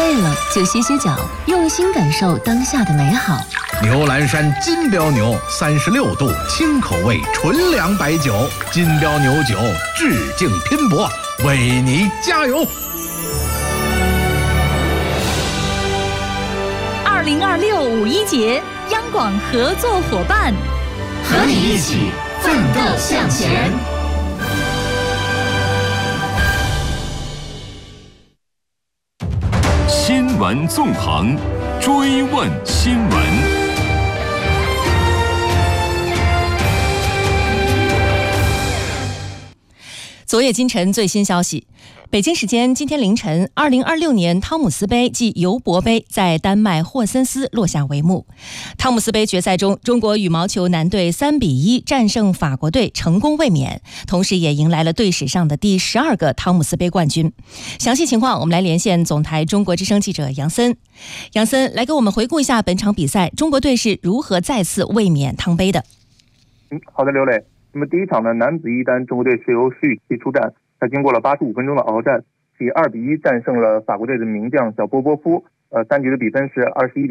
累了就歇歇脚，用心感受当下的美好。 牛栏山金标牛36度清口味纯粮白酒，金标牛酒致敬拼搏，为你加油。 2026五一节，央广合作伙伴， 和你一起奋斗向前。 新闻纵横，追问新闻。 昨夜今晨最新消息，北京时间今天凌晨，2026年汤姆斯杯暨尤伯杯在丹麦霍森斯落下帷幕。汤姆斯杯决赛中，中国羽毛球男队3-1战胜法国队，成功卫冕，同时也迎来了队史上的第12个汤姆斯杯冠军。详细情况，我们来连线总台中国之声记者杨森。杨森，来给我们回顾一下本场比赛，中国队是如何再次卫冕汤杯的？ 好的，刘磊。那么第一场呢，男子一单，中国队是由石宇奇出战，他经过了85分钟的鏖战，以2-1战胜了法国队的名将小波波夫。3局的比分是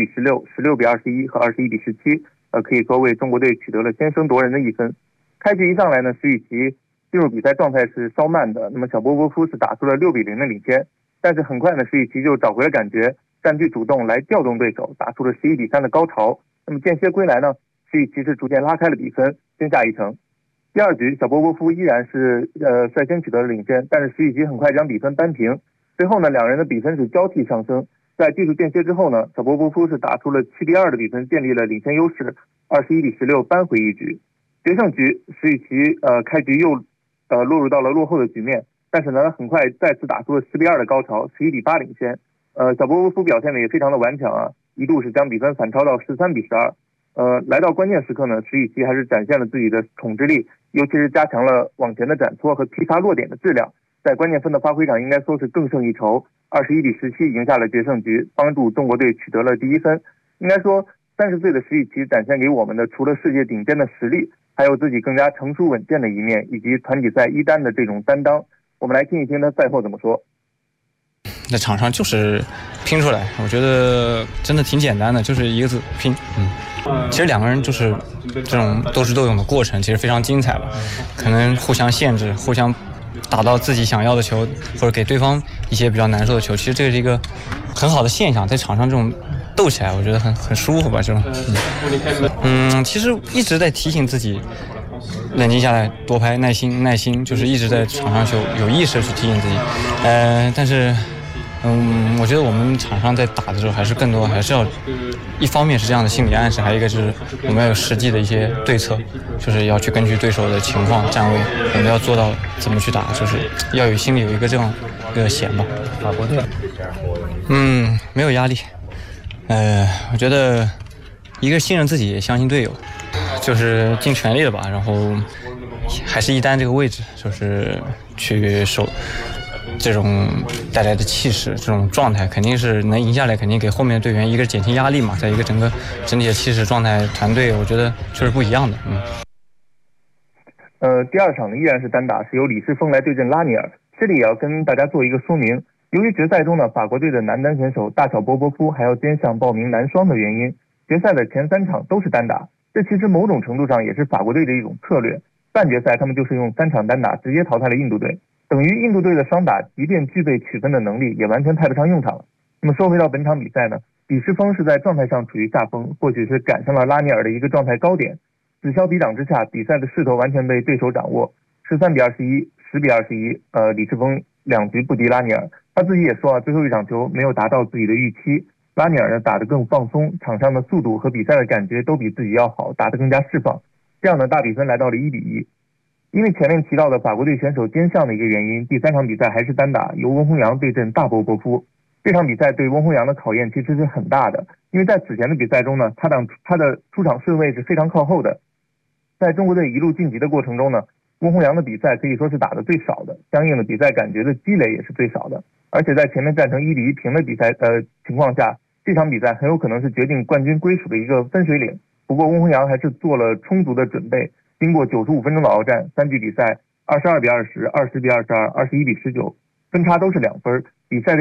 21-16、16-21和21-17，可以说为中国队取得了先声夺人的一分。开局一上来呢，石宇奇进入比赛状态是稍慢的，那么小波波夫是打出了6-0的领先，但是很快呢，石宇奇就找回了感觉，占据主动来调动对手，打出了11-3的高潮。那么间歇归来呢，石宇奇是逐渐拉开了比分，先下一城。第二局，小波波夫依然是率先取得了领先，但是石宇奇很快将比分扳平。随后呢，两人的比分是交替上升。在技术间歇之后呢，小波波夫是打出了7-2的比分，建立了领先优势，21-16扳回一局。决胜局，石宇奇开局又落入到了落后的局面，但是呢，很快再次打出了10-2的高潮，11-8领先。小波波夫表现的也非常的顽强啊，一度是将比分反超到13-12。来到关键时刻呢，石宇奇还是展现了自己的统治力，尤其是加强了往前的展搓和劈杀落点的质量，在关键分的发挥上应该说是更胜一筹，21-17赢下了决胜局，帮助中国队取得了第一分。应该说30岁的石宇奇展现给我们的除了世界顶尖的实力，还有自己更加成熟稳健的一面，以及团体赛一单的这种担当。我们来听一听他赛后怎么说。 在场上就是拼出来，我觉得真的挺简单的，就是一个字拼。其实两个人就是这种斗智斗勇的过程，其实非常精彩吧。可能互相限制，互相打到自己想要的球，或者给对方一些比较难受的球。其实这是一个很好的现象，在场上这种斗起来，我觉得很舒服吧。这种，其实一直在提醒自己冷静下来，多拍，耐心，就是一直在场上有意识去提醒自己。但是。我觉得我们场上在打的时候，还是要，一方面是这样的心理暗示，还有一个就是我们要有实际的一些对策，就是要去根据对手的情况站位，我们要做到怎么去打，就是要有心里有一个这样一个弦吧。法国队，没有压力，我觉得一个信任自己，相信队友，就是尽全力了吧，然后还是一单这个位置，就是去守。这种带来的气势，这种状态肯定是能赢下来，肯定给后面的队员一个减轻压力嘛，在一个整体的气势状态，团队我觉得确实不一样的。 第二场呢依然是单打，是由李世峰来对阵拉尼尔。这里也要跟大家做一个说明，由于决赛中呢法国队的男单选手大小波波夫还要兼项报名男双的原因，决赛的前3场都是单打，这其实某种程度上也是法国队的一种策略。半决赛他们就是用3场单打直接淘汰了印度队。等于印度队的双打即便具备取分的能力，也完全派不上用场了。那么说回到本场比赛呢，李世峰是在状态上处于下风，或许是赶上了拉尼尔的一个状态高点，此消彼长之下，比赛的势头完全被对手掌握，13-21、10-21，李世峰2局不敌拉尼尔。他自己也说最后一场球没有达到自己的预期，拉尼尔呢打得更放松，场上的速度和比赛的感觉都比自己要好，打得更加释放，这样的大比分来到了1-1。因为前面提到的法国队选手兼项的一个原因，第3场比赛还是单打，由温宏洋对阵大波波夫。这场比赛对温宏洋的考验其实是很大的，因为在此前的比赛中呢，他的出场顺位是非常靠后的。在中国队一路晋级的过程中呢，温宏洋的比赛可以说是打得最少的，相应的比赛感觉的积累也是最少的。而且在前面战成1-1平的比赛情况下，这场比赛很有可能是决定冠军归属的一个分水岭。不过温宏洋还是做了充足的准备，经过95分钟的鏖战，3局比赛22-20、20-22、21-19，分差都是2分，比赛